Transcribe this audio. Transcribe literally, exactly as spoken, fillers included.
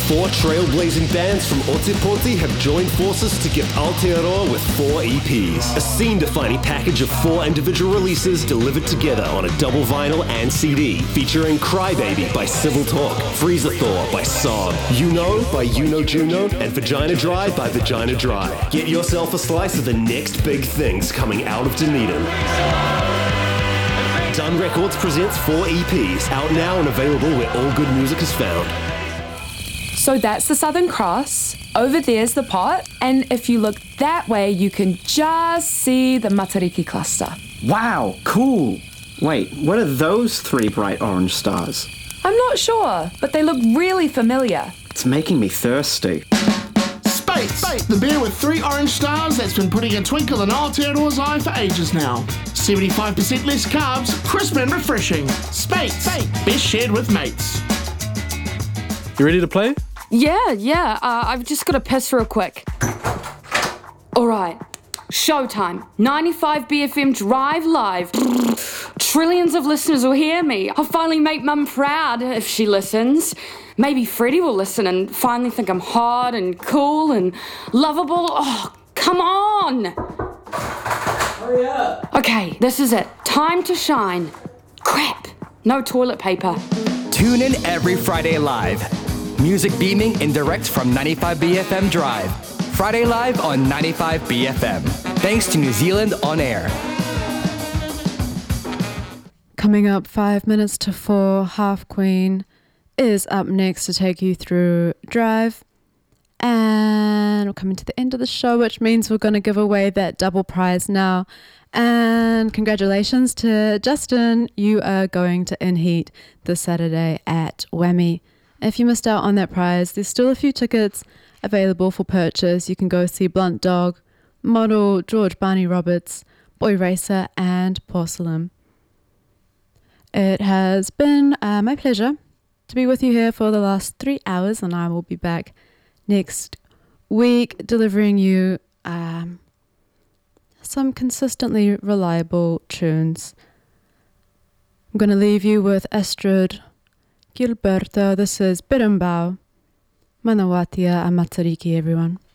Four trailblazing bands from Otepoti have joined forces to give Aotearoa with four E Ps. A scene-defining package of four individual releases delivered together on a double vinyl and C D, featuring Crybaby by Civil Talk, Freezer Thor by Sob, You Know by You Know Juno, and Vagina Dry by Vagina Dry. Get yourself a slice of the next big things coming out of Dunedin. Dun Records presents four E Ps, out now and available where all good music is found. So that's the Southern Cross, over there's the pot, and if you look that way, you can just see the Matariki cluster. Wow, cool. Wait, what are those three bright orange stars? I'm not sure, but they look really familiar. It's making me thirsty. Space, the beer with three orange stars that's been putting a twinkle in Aotearoa's eye for ages now. seventy-five percent less carbs, crisp and refreshing. Space, best shared with mates. You ready to play? Yeah, yeah, uh, I've just got to piss real quick. All right, showtime. ninety-five B F M Drive Live. Trillions of listeners will hear me. I'll finally make Mum proud if she listens. Maybe Freddie will listen and finally think I'm hot and cool and lovable. Oh, come on! Hurry up! Okay, this is it. Time to shine. Crap, no toilet paper. Tune in every Friday live. Music beaming in direct from ninety-five B F M Drive. Friday live on ninety-five B F M. Thanks to New Zealand On Air. Coming up five minutes to four, Half Queen is up next to take you through Drive. And we're coming to the end of the show, which means we're going to give away that double prize now. And congratulations to Justin. You are going to In Heat this Saturday at Whammy. If you missed out on that prize, there's still a few tickets available for purchase. You can go see Blunt Dog, Model, George Barney Roberts, Boy Racer, and Porcelain. It has been uh, my pleasure to be with you here for the last three hours, and I will be back next week delivering you um, some consistently reliable tunes. I'm going to leave you with Astrid Gilberto. This is Birimbau, Manawatia and Matariki, everyone.